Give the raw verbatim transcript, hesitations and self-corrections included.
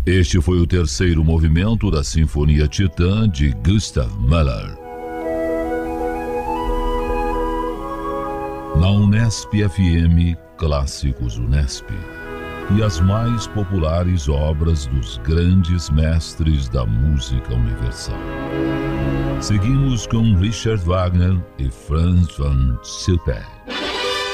Este foi o terceiro movimento da Sinfonia Titã de Gustav Mahler. Na Unesp F M, Clássicos Unesp. E as mais populares obras dos grandes mestres da música universal. Seguimos com Richard Wagner e Franz von Schumann.